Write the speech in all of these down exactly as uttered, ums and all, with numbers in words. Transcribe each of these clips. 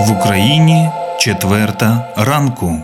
В Україні четверта ранку.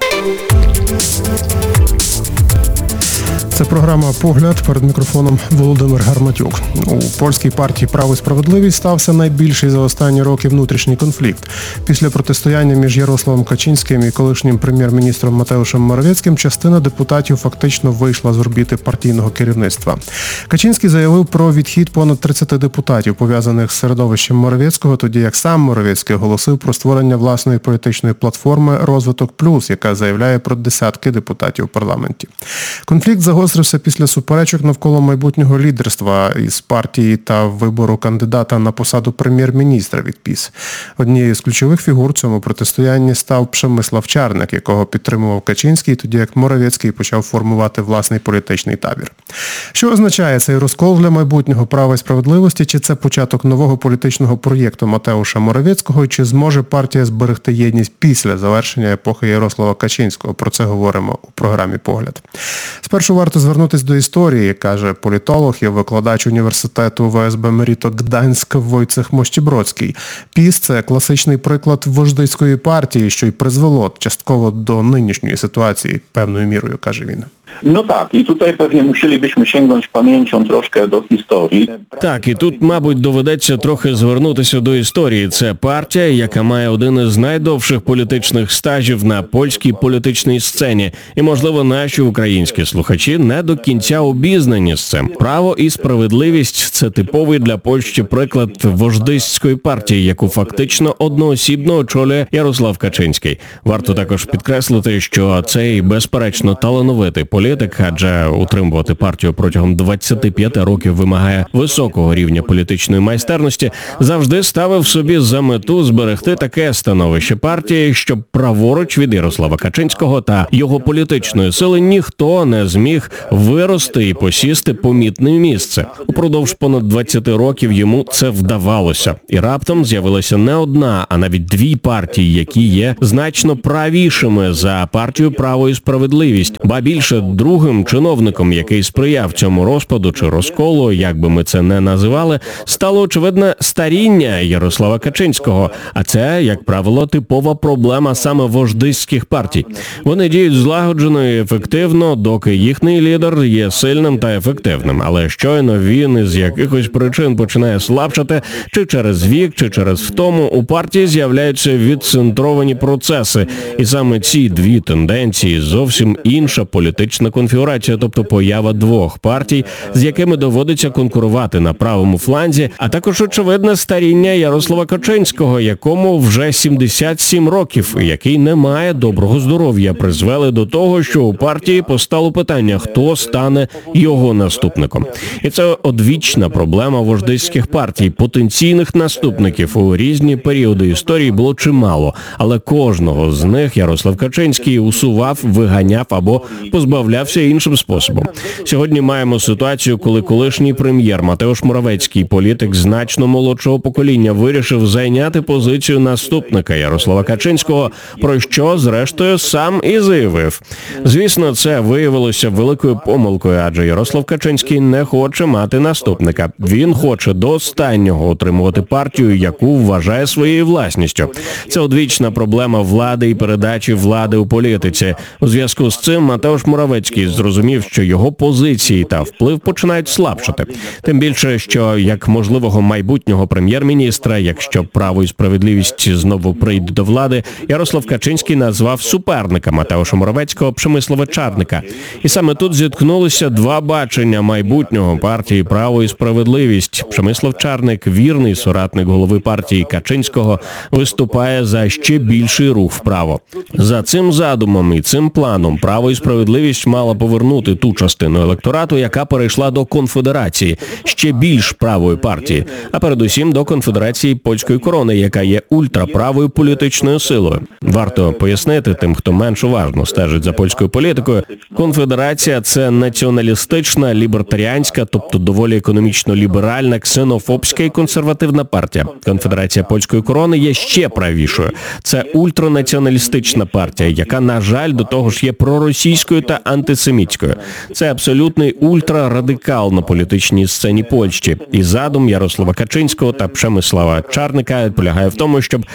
Це програма «Погляд», перед мікрофоном Володимир Гарматюк. У польській партії «Право і справедливість» стався найбільший за останні роки внутрішній конфлікт. Після протистояння між Ярославом Качинським і колишнім прем'єр-міністром Матеушем Моравецьким частина депутатів фактично вийшла з орбіти партійного керівництва. Качинський заявив про відхід понад тридцяти депутатів, пов'язаних з середовищем Моравецького, тоді як сам Моравецький оголосив про створення власної політичної платформи «Розвиток Плюс», яка заявляє про десятки депутатів у парламенті. Конфлікт загострив після суперечок навколо майбутнього лідерства із партії та вибору кандидата на посаду прем'єр-міністра від ПіС. Однією з ключових фігур в цьому протистоянні став Przemysław Czarnek, якого підтримував Качинський, тоді як Моравецький почав формувати власний політичний табір. Що означає цей розкол для майбутнього «Права і справедливості»? Чи це початок нового політичного проєкту Матеуша Моравецького? Чи зможе партія зберегти єдність після завершення епохи Ярослава Качинського? Про це говоримо у програмі «Погляд». Спершу варто звернутися до історії, каже політолог і викладач університету ВСБ Меріто Гданськ Войцех Мощібродський. ПіС – це класичний приклад вождиської партії, що й призвело частково до нинішньої ситуації, певною мірою, каже він. No tak, i tutaj pewnie musielibyśmy sięgnąć pamięcią troszkę do historii. Так, і тут, мабуть, доведеться трохи звернутися до історії. Це партія, яка має один із найдовших політичних стажів на польській політичній сцені. І, можливо, наші українські слухачі не до кінця обізнані з цим. «Право і справедливість» – це типовий для Польщі приклад вождиської партії, яку фактично одноосібно очолює Ярослав Качинський. Варто також підкреслити, що цей, безперечно, талановитий політик, адже утримувати партію протягом двадцяти п'яти років вимагає високого рівня політичної майстерності, завжди ставив собі за мету зберегти таке становище партії, щоб праворуч від Ярослава Качинського та його політичної сили ніхто не зміг вирости і посісти помітне місце. Упродовж понад двадцяти років йому це вдавалося. І раптом з'явилася не одна, а навіть дві партії, які є значно правішими за партію «Право і справедливість». Ба більше, другим чиновником, який сприяв цьому розпаду чи розколу, як би ми це не називали, стало очевидне старіння Ярослава Качинського. А це, як правило, типова проблема саме вождиських партій. Вони діють злагоджено і ефективно, доки їхній лідер є сильним та ефективним. Але щойно він із якихось причин починає слабшати, чи через вік, чи через втому, у партії з'являються відцентровані процеси. І саме ці дві тенденції зовсім інша політична конфігурація, тобто поява двох партій, з якими доводиться конкурувати на правому фланзі, а також очевидне старіння Ярослава Качинського, якому вже сімдесят сім років, який не має доброго здоров'я, призвели до того, що у партії постало питання, хто стане його наступником. І це одвічна проблема вождиських партій. Потенційних наступників у різні періоди історії було чимало, але кожного з них Ярослав Качинський усував, виганяв або позбавлявся іншим способом. Сьогодні маємо ситуацію, коли колишній прем'єр Матеуш Моравецький, політик значно молодшого покоління, вирішив зайняти позицію наступника Ярослава Качинського, про що, зрештою, сам і заявив. Звісно, це виявилося великою помилкою, адже Ярослав Качинський не хоче мати наступника. Він хоче до останнього утримувати партію, яку вважає своєю власністю. Це одвічна проблема влади і передачі влади у політиці. У зв'язку з цим Матеуш Моравецький зрозумів, що його позиції та вплив починають слабшати. Тим більше, що як можливого майбутнього прем'єр-міністра, якщо «Право і справедливість» знову прийде до влади, Ярослав Качинський назвав суперника Матеуша Моравецького Przemysława Czarnka. І саме тут зіткнулися два бачення майбутнього партії «Право і справедливість». Przemysław Czarnek, вірний соратник голови партії Качинського, виступає за ще більший рух вправо. За цим задумом і цим планом «Право і справедливість» мала повернути ту частину електорату, яка перейшла до конфедерації, ще більш правої партії, а передусім до конфедерації польської корони, яка є ультраправою політичною силою. Варто пояснити тим, хто менш уважно стежить за польською політикою, конфедерація – це націоналістична, лібертаріанська, тобто доволі економічно-ліберальна, ксенофобська і консервативна партія. Конфедерація польської корони є ще правішою. Це ультранаціоналістична партія, яка, на жаль, до того ж є проросійською та антисемітською. Це абсолютний ультрарадикал на політичній сцені Польщі. І задум Ярослава Качинського та Przemysława Czarnka полягає в тому, щоб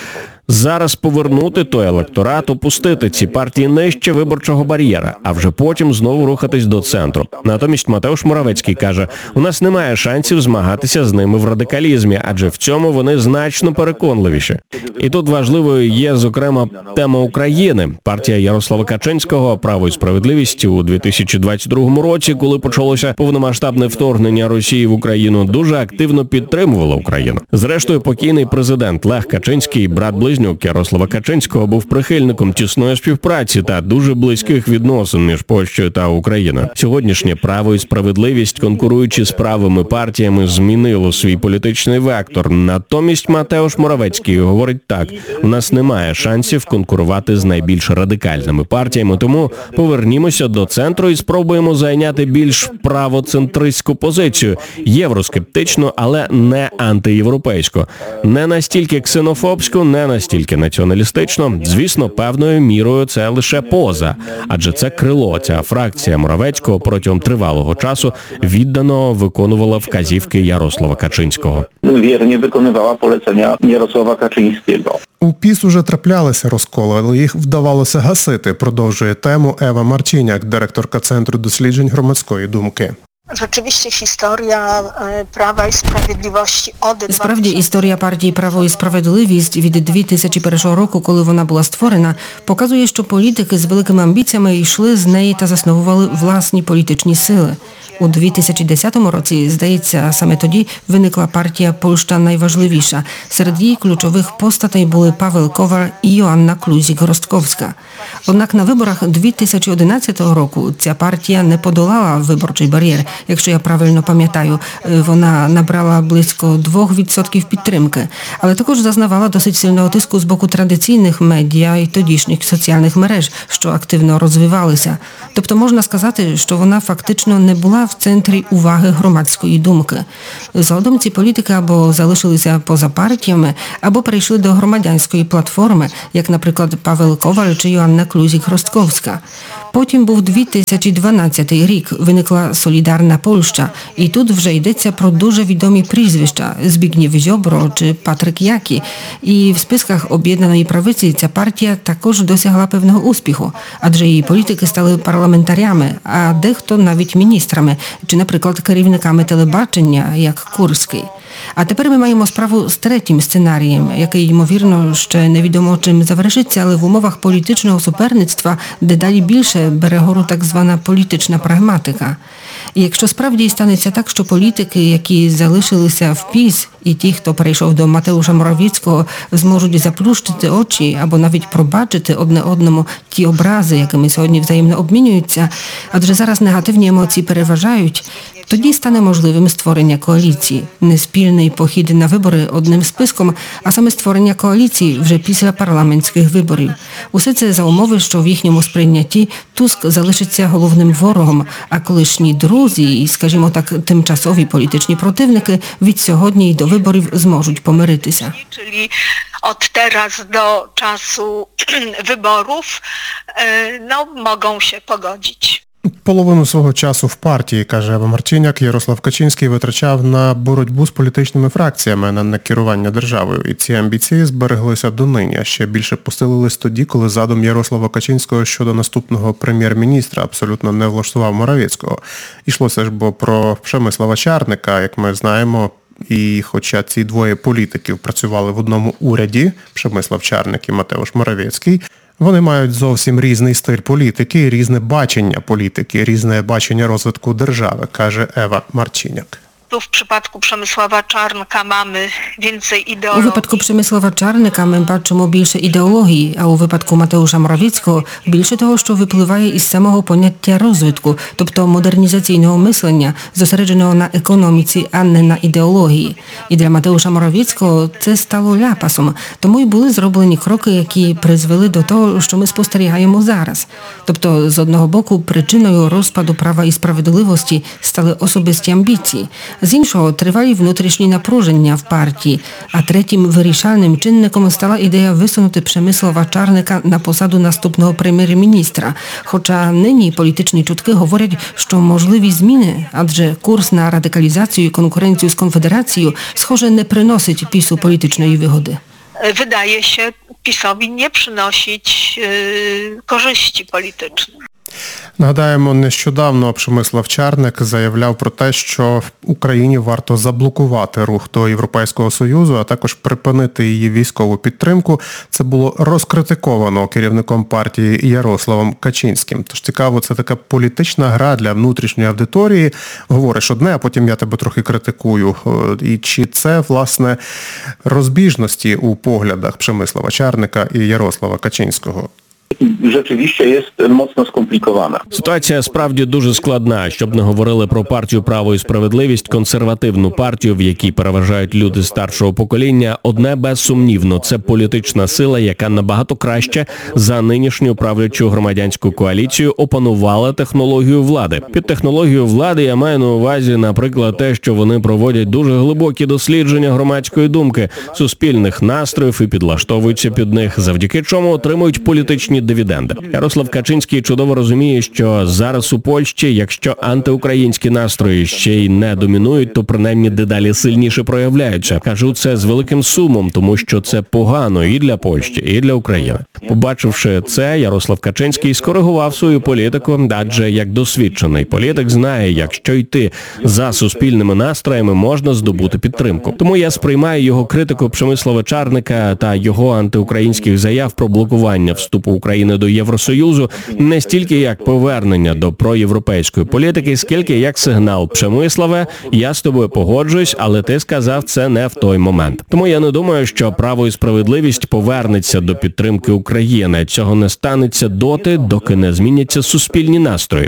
Зараз повернути той електорат, опустити ці партії нижче виборчого бар'єра, а вже потім знову рухатись до центру. Натомість Матеуш Моравецький каже, у нас немає шансів змагатися з ними в радикалізмі, адже в цьому вони значно переконливіші. І тут важливою є, зокрема, тема України. Партія Ярослава Качинського «Право і справедливість» у дві тисячі двадцять другому році, коли почалося повномасштабне вторгнення Росії в Україну, дуже активно підтримувала Україну. Зрештою, покійний президент Лех Качинський, брат-близнюк Ярослава Качинського, був прихильником тісної співпраці та дуже близьких відносин між Польщею та Україною. Сьогоднішнє «Право і справедливість», конкуруючи з правими партіями, змінило свій політичний вектор. Натомість Матеуш Моравецький говорить так, у нас немає шансів конкурувати з найбільш радикальними партіями, тому повернімося до центру і спробуємо зайняти більш правоцентристську позицію, євроскептичну, але не антиєвропейську. Не настільки ксенофобську, не настільки націоналістично. Звісно, певною мірою це лише поза, адже це крило, ця фракція Моравецького протягом тривалого часу віддано виконувала вказівки Ярослава Качинського. Wiernie wykonywała polecenia Jarosława Kaczyńskiego. У ПІС уже траплялися розколи, але їх вдавалося гасити, продовжує тему Ева Марчиняк, директорка Центру досліджень громадської думки. Rzeczywiście historia e, Prawa i Sprawiedliwości od Справді, історія партії «Право і справедливість» від дві тисячі першого року, коли вона була створена, показує, що політики з великими амбіціями йшли з неї та засновували власні політичні сили. У дві тисячі десятому році, здається, саме тоді виникла партія «Польща найважливіша». Серед її ключових постатей були Павел Коваль і Йоанна Клузік-Росткowska. Однак на виборах дві тисячі одинадцятого року ця партія не подолала виборчий бар'єр. Якщо я правильно пам'ятаю, вона набрала близько двох відсотків підтримки, але також зазнавала досить сильного тиску з боку традиційних медіа і тодішніх соціальних мереж, що активно розвивалися. Тобто можна сказати, що вона фактично не була в центрі уваги громадської думки. Згодом ці політики або залишилися поза партіями, або перейшли до громадянської платформи, як, наприклад, Павел Коваль чи Йоанна Клузік-Росткowska. Потім був дві тисячі дванадцятий рік, виникла «Солідарна Польща», і тут вже йдеться про дуже відомі прізвища – Збігнєв Зьобро чи Патрик Які. І в списках об'єднаної правиці ця партія також досягла певного успіху, адже її політики стали парламентарями, а дехто навіть міністрами, чи, наприклад, керівниками телебачення, як Курський. А тепер ми маємо справу з третім сценарієм, який, ймовірно, ще невідомо чим завершиться, але в умовах політичного суперництва дедалі більше бере гору так звана політична прагматика. І якщо справді станеться так, що політики, які залишилися в ПІС, і ті, хто перейшов до Матеуша Моравецького, зможуть заплющити очі або навіть пробачити одне одному ті образи, якими сьогодні взаємно обмінюються, адже зараз негативні емоції переважають, тоді стане можливим створення коаліції. Не спільний похід на вибори одним списком, а саме створення коаліції вже після парламентських виборів. Усе це за умови, що в їхньому сприйнятті Туск залишиться головним ворогом, а колишні друзі і, скажімо так, тимчасові політичні противники від сьогодні й до виборів зможуть помиритися. czyli od teraz do czasu wyborów no, mogą się pogodzić. Половину свого часу в партії, каже Ева Марчиняк, Ярослав Качинський витрачав на боротьбу з політичними фракціями, на некерування державою. І ці амбіції збереглися донині, а ще більше посилились тоді, коли задум Ярослава Качинського щодо наступного прем'єр-міністра абсолютно не влаштував Моравецького. Йшлося ж бо про Przemysława Czarnka, як ми знаємо, і хоча ці двоє політиків працювали в одному уряді, Przemysław Czarnek і Матеуш Моравецький, вони мають зовсім різний стиль політики, різне бачення політики, різне бачення розвитку держави, каже Ева Марчиняк. W przypadku Przemysława Czarnka mamy więcej У ideologii. випадку Przemysława Czarnka ми бачимо більше ідеології, а у випадку Матеуша Моравецького більше того, що випливає із самого поняття розвитку, тобто модернізаційного мислення, зосередженого на економіці, а не на ідеології. І для Матеуша Моравецького це стало ляпасом, тому й були зроблені кроки, які призвели до того, що ми спостерігаємо зараз. Тобто, з одного боку, причиною розпаду права і справедливості стали особисті амбіції, з іншого – тривалі внутрішні напруження в партії, а третім вирішальним чинником стала ідея висунути Przemysława Czarnka на посаду наступного прем'єр-міністра. Хоча нині політичні чутки говорять, що можливі зміни, адже курс на радикалізацію і конкуренцію з Конфедерацією, схоже, не приносить ПІСу політичної вигоди. Wydaje się PiS-owi nie przynosić yy, korzyści politycznych. Нагадаємо, нещодавно Przemysław Czarnek заявляв про те, що Україні варто заблокувати рух до Європейського Союзу, а також припинити її військову підтримку. Це було розкритиковано керівником партії Ярославом Качинським. Тож цікаво, це така політична гра для внутрішньої аудиторії. Говориш одне, а потім я тебе трохи критикую. І чи це, власне, розбіжності у поглядах Przemysława Czarnka і Ярослава Качинського? Rzeczywiście jest mocno skomplikowana. Ситуація справді дуже складна. Щоб не говорили про партію «Право і справедливість», консервативну партію, в якій переважають люди старшого покоління, одне безсумнівно – це політична сила, яка набагато краще за нинішню правлячу громадянську коаліцію опанувала технологію влади. Під технологією влади я маю на увазі, наприклад, те, що вони проводять дуже глибокі дослідження громадської думки, суспільних настроїв і підлаштовуються під них, завдяки чому отримують політичні дивіденди. Ярослав Качинський чудово розуміє, що зараз у Польщі, якщо антиукраїнські настрої ще й не домінують, то принаймні дедалі сильніше проявляються. Кажу це з великим сумом, тому що це погано і для Польщі, і для України. Побачивши це, Ярослав Качинський скоригував свою політику, адже як досвідчений політик знає, якщо йти за суспільними настроями, можна здобути підтримку. Тому я сприймаю його критику Przemysława Czarnka та його антиукраїнських заяв про блокування вступу України до Євросоюзу не стільки як повернення до проєвропейської політики, скільки як сигнал: Przemysławie, я з тобою погоджуюсь, але ти сказав це не в той момент. Тому я не думаю, що «Право і справедливість» повернеться до підтримки України. Цього не станеться доти, доки не зміняться суспільні настрої.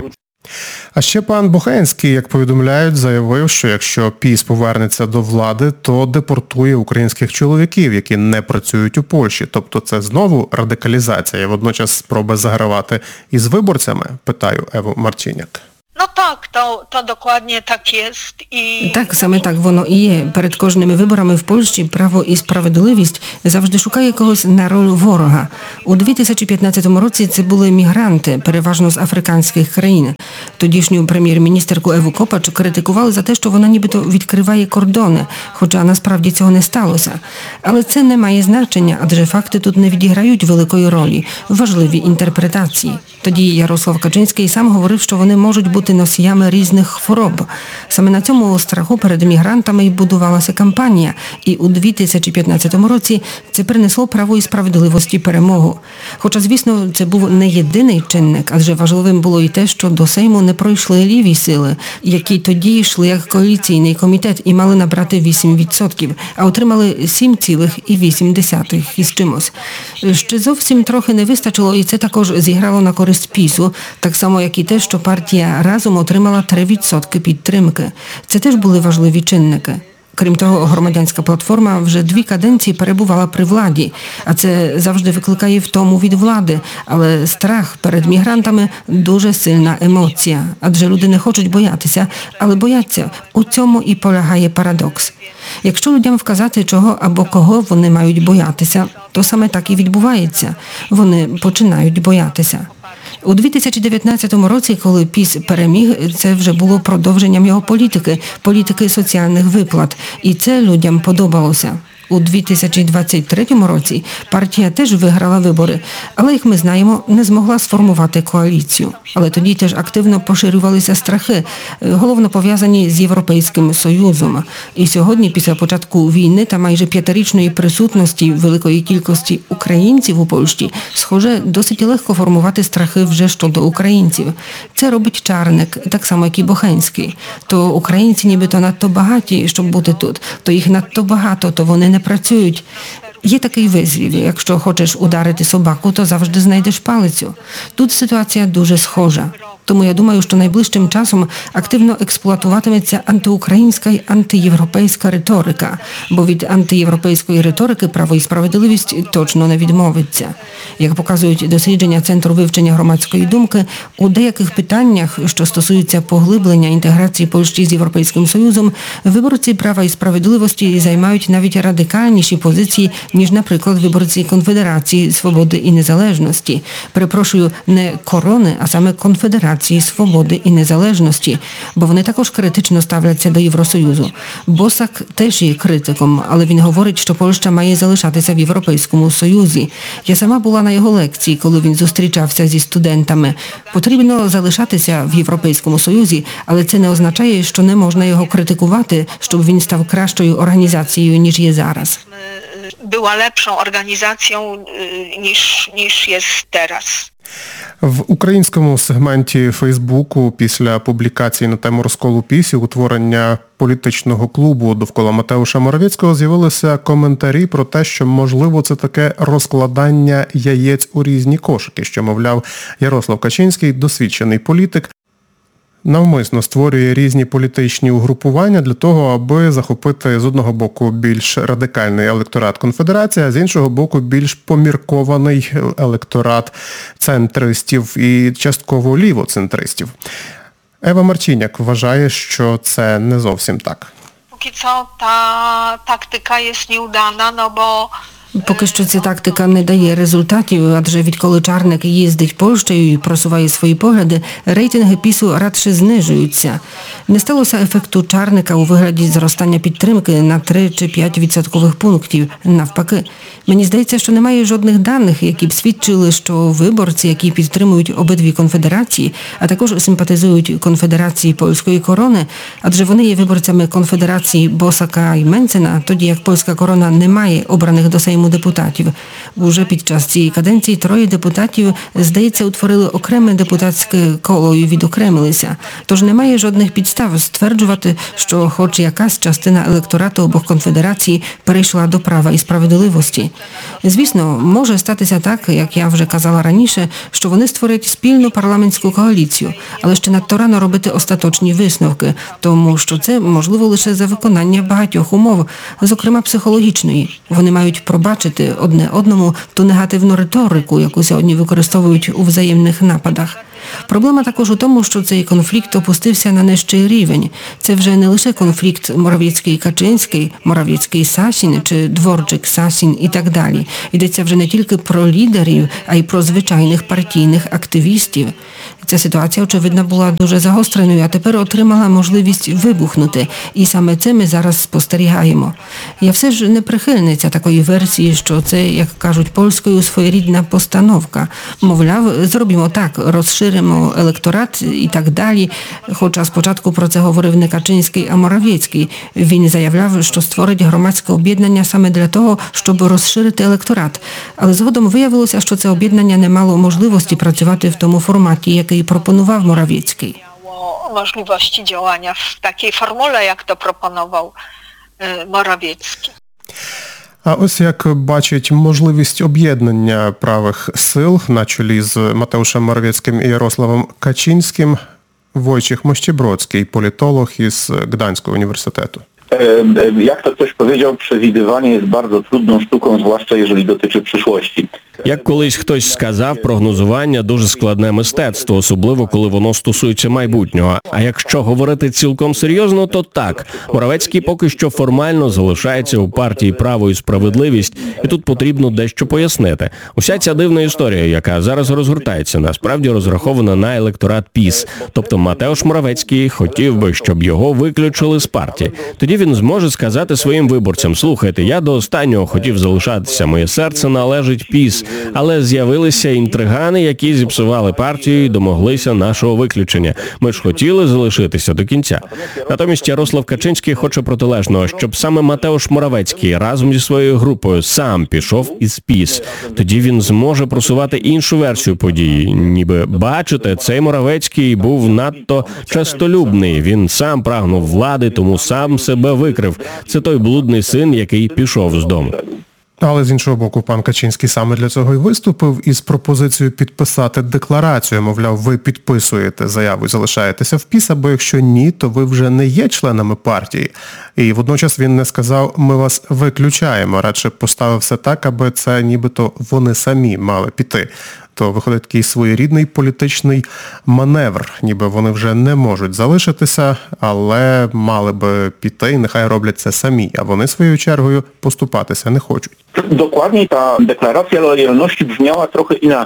А ще пан Бухенський, як повідомляють, заявив, що якщо ПіС повернеться до влади, то депортує українських чоловіків, які не працюють у Польщі. Тобто це знову радикалізація і водночас спроба загравати із виборцями, питаю Еву Марчиняк. No tak, to, to dokładnie tak jest. I... Так, саме так воно і є. Перед кожними виборами в Польщі «Право і справедливість» завжди шукає когось на роль ворога. У дві тисячі п'ятнадцятому році це були мігранти, переважно з африканських країн. Тодішню прем'єр-міністерку Еву Копач критикували за те, що вона нібито відкриває кордони, хоча насправді цього не сталося. Але це не має значення, адже факти тут не відіграють великої ролі, важливі інтерпретації. Тоді Ярослав Качинський сам говорив, що вони можуть бути носіями різних хвороб. Саме на цьому страху перед мігрантами й будувалася кампанія. І у дві тисячі п'ятнадцятому році це принесло «Право і справедливості» перемогу. Хоча, звісно, це був не єдиний чинник, адже важливим було і те, що до Сейму не пройшли ліві сили, які тоді йшли як коаліційний комітет і мали набрати вісім відсотків, а отримали сім цілих вісім десятих із чимось. Ще зовсім трохи не вистачило, і це також зіграло на користь ПіСу, так само, як і те, що партія «Разом» отримала три відсотки підтримки. Це теж були важливі чинники. Крім того, громадянська платформа вже дві каденції перебувала при владі, а це завжди викликає втому від влади. Але страх перед мігрантами – дуже сильна емоція, адже люди не хочуть боятися, але бояться. У цьому і полягає парадокс. Якщо людям вказати, чого або кого вони мають боятися, то саме так і відбувається. Вони починають боятися. У дві тисячі дев'ятнадцятому році, коли ПіС переміг, це вже було продовженням його політики, політики соціальних виплат. І це людям подобалося. У дві тисячі двадцять третьому році партія теж виграла вибори, але, як ми знаємо, не змогла сформувати коаліцію. Але тоді теж активно поширювалися страхи, головно пов'язані з Європейським Союзом. І сьогодні, після початку війни та майже п'ятирічної присутності великої кількості українців у Польщі, схоже, досить легко формувати страхи вже щодо українців. Це робить Czarnek, так само, як і Бухенський. То українці нібито надто багаті, щоб бути тут, то їх надто багато, то вони не працюють. Є такий вислів: якщо хочеш ударити собаку, то завжди знайдеш палицю. Тут ситуація дуже схожа. Тому я думаю, що найближчим часом активно експлуатуватиметься антиукраїнська й антиєвропейська риторика, бо від антиєвропейської риторики «Право і справедливість» точно не відмовиться. Як показують дослідження Центру вивчення громадської думки, у деяких питаннях, що стосуються поглиблення інтеграції Польщі з Європейським Союзом, виборці «Права і справедливості» займають навіть радикальніші позиції, ніж, наприклад, виборці Конфедерації Свободи і Незалежності. Перепрошую, не Корони, а саме Конфедерації демократії, свободи і незалежності, бо вони також критично ставляться до Євросоюзу. Босак теж є критиком, але він говорить, що Польща має залишатися в Європейському Союзі. Я сама була на його лекції, коли він зустрічався зі студентами. Потрібно залишатися в Європейському Союзі, але це не означає, що не можна його критикувати, щоб він став кращою організацією, ніж є зараз. Była lepszą organizacją y, niż, niż jest teraz. В українському сегменті Фейсбуку після публікації на тему розколу ПІС і утворення політичного клубу довкола Матеуша Моравецького з'явилися коментарі про те, що, можливо, це таке розкладання яєць у різні кошики, що, мовляв, Ярослав Качинський, досвідчений політик, навмисно створює різні політичні угрупування для того, аби захопити з одного боку більш радикальний електорат конфедерації, а з іншого боку більш поміркований електорат центристів і частково лівоцентристів. Ева Марчиняк вважає, що це не зовсім так. Póki co ta taktyka jest nieudana, no bo Поки що ця тактика не дає результатів, адже відколи Чарник їздить Польщею і просуває свої погляди, рейтинги ПІСу радше знижуються. Не сталося ефекту Чарника у вигляді зростання підтримки на три чи п'ять відсоткових пунктів. Навпаки, мені здається, що немає жодних даних, які б свідчили, що виборці, які підтримують обидві конфедерації, а також симпатизують конфедерації польської корони, адже вони є виборцями конфедерації Босака і Менцена, тоді як польська корона не має обраних до Сейму депутатів. Уже під час цієї каденції троє депутатів, здається, утворили окреме депутатське коло і відокремилися. Тож немає жодних підстав стверджувати, що хоч якась частина електорату обох конфедерацій перейшла до права і справедливості. Звісно, може статися так, як я вже казала раніше, що вони створять спільну парламентську коаліцію, але ще надто рано робити остаточні висновки, тому що це можливо лише за виконання багатьох умов, зокрема психологічної. Вони мають пробачити одне одному ту негативну риторику, яку сьогодні використовують у взаємних нападах. Проблема також у тому, що цей конфлікт опустився на нижчий рівень. Це вже не лише конфлікт Моравецький-Качинський, Моравецький-Сасін чи Дворчик-Сасін і так далі. Йдеться вже не тільки про лідерів, а й про звичайних партійних активістів. Ця ситуація, очевидно, була дуже загостреною, а тепер отримала можливість вибухнути. І саме це ми зараз спостерігаємо. Я все ж не прихильниця такої версії, що це, як кажуть польською, своєрідна постановка. Мовляв, зробимо так, розширимо електорат і так далі. Хоча спочатку про це говорив не Качинський, а Моравецький. Він заявляв, що створить громадське об'єднання саме для того, щоб розширити електорат. Але згодом виявилося, що це об'єднання не мало можливості працювати в тому форматі, який пропонував Моравецький. miało możliwości działania w takiej formule, jak to proponował y, Morawiecki. А ось як бачить можливість об'єднання правих сил на чолі з Матеушем Моравецьким і Ярославом Качинським Wojciech Mościebrocki, politolog із Gdańskiego Uniwersytetu. Jak to ktoś powiedział, przewidywanie jest bardzo trudną sztuką, zwłaszcza jeżeli dotyczy przyszłości. Як колись хтось сказав, прогнозування дуже складне мистецтво, особливо коли воно стосується майбутнього. А якщо говорити цілком серйозно, то так. Моравецький поки що формально залишається у партії «Право і справедливість», і тут потрібно дещо пояснити. Уся ця дивна історія, яка зараз розгортається, насправді розрахована на електорат ПІС. Тобто Матеуш Моравецький хотів би, щоб його виключили з партії. Тоді він зможе сказати своїм виборцям: слухайте, я до останнього хотів залишатися, моє серце належить ПІС. Але з'явилися інтригани, які зіпсували партію і домоглися нашого виключення. Ми ж хотіли залишитися до кінця. Натомість Ярослав Качинський хоче протилежного, щоб саме Матеуш Моравецький разом зі своєю групою сам пішов із ПІС. Тоді він зможе просувати іншу версію події. Ніби, бачите, цей Моравецький був надто честолюбний. Він сам прагнув влади, тому сам себе викрив. Це той блудний син, який пішов з дому. Але з іншого боку, пан Качинський саме для цього і виступив із пропозицією підписати декларацію. Мовляв, ви підписуєте заяву і залишаєтеся в ПІС, або якщо ні, то ви вже не є членами партії. І водночас він не сказав: ми вас виключаємо, радше поставив все так, аби це нібито вони самі мали піти. То виходить такий своєрідний політичний маневр, ніби вони вже не можуть залишитися, але мали би піти, і нехай роблять це самі, а вони своєю чергою поступатися не хочуть. Dokładniej ta deklaracja lojalności brzmiała trochę inaczej.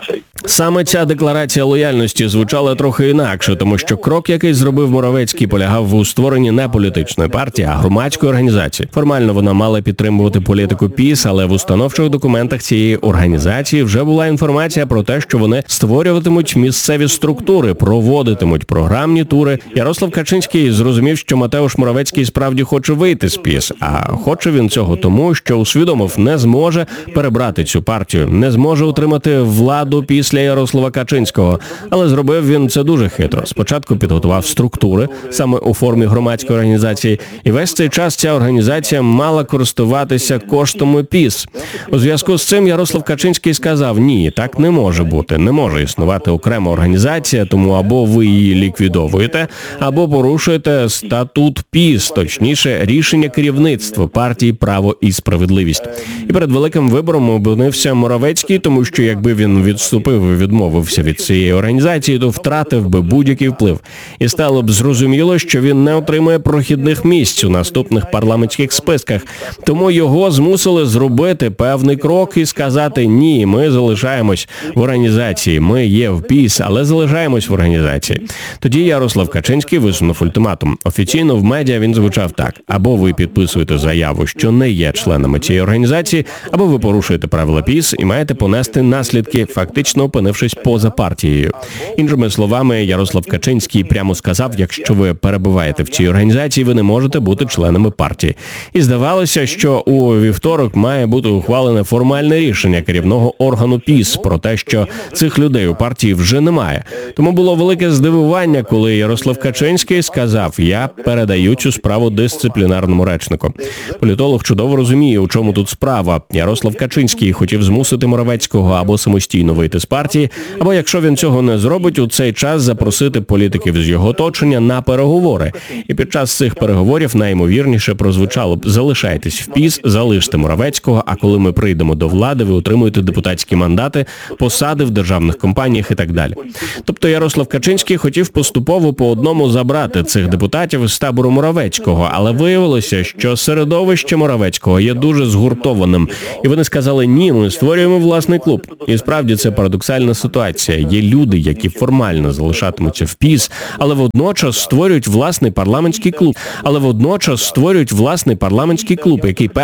Саме ця декларація лояльності звучала трохи інакше, тому що крок, який зробив Моровецький, полягав у створенні не політичної партії, а громадської організації. Формально вона мала підтримувати політику ПіС, але в установчих документах цієї організації вже була інформація про те, що вони створюватимуть місцеві структури, проводитимуть програмні тури. Ярослав Качинський зрозумів, що Матеуш Моровецький справді хоче вийти з ПіС, а хоче він цього тому, що усвідомив, не зможе перебрати цю партію, не зможе утримати владу після Ярослава Качинського. Але зробив він це дуже хитро. Спочатку підготував структури, саме у формі громадської організації, і весь цей час ця організація мала користуватися коштами ПіС. У зв'язку з цим Ярослав Качинський сказав: ні, так не може бути, не може існувати окрема організація, тому або ви її ліквідовуєте, або порушуєте статут ПіС, точніше, рішення керівництва партії «Право і справедливість». І перед великим вибором опинився Моровецький, тому що якби він відступив і відмовився від цієї організації, то втратив би будь-який вплив. І стало б зрозуміло, що він не отримає прохідних місць у наступних парламентських списках. Тому його змусили зробити певний крок і сказати: ні, ми залишаємось в організації, ми є в ПіС, але залишаємось в організації. Тоді Ярослав Качинський висунув ультиматум. Офіційно в медіа він звучав так: або ви підписуєте заяву, що не є членами цієї організації, або ви порушуєте правила ПіС і маєте понести наслідки, фактично опинившись поза партією. Іншими словами, Ярослав Качинський прямо сказав: якщо ви перебуваєте в цій організації, ви не можете бути членами партії. І здавалося, що у вівторок має бути ухвалене формальне рішення керівного органу ПіС про те, що цих людей у партії вже немає. Тому було велике здивування, коли Ярослав Качинський сказав: я передаю цю справу дисциплінарному речнику. Політолог чудово розуміє, у чому тут справа. Ярослав Качинський хотів змусити Моровецького або самостійно вийти з партії, або, якщо він цього не зробить, у цей час запросити політиків з його оточення на переговори. І під час цих переговорів найімовірніше прозвучало б: залишайтесь в ПіС, залиште Моровецького, а коли ми прийдемо до влади, ви отримуєте депутатські мандати, посади в державних компаніях і так далі. Тобто Ярослав Качинський хотів поступово по одному забрати цих депутатів з табору Моровецького, але виявилося, що середовище Моровецького є дуже згуртованим. І вони сказали: ні, ми створюємо власний клуб. І справді це парадоксальна ситуація. Є люди, які формально залишатимуться в ПіС, але водночас створюють власний парламентський клуб. Але водночас створюють власний парламентський клуб, який